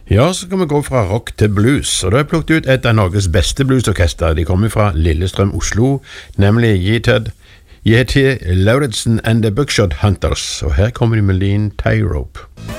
Ja, så kan vi gå fra rock til blues, og da har jeg plukket ut et av Norges beste bluesorkester. De kommer fra Lillestrøm, Oslo, nemlig Yeti Lauritsen and the Buckshot Hunters, og her kommer de med Lean Tightrope.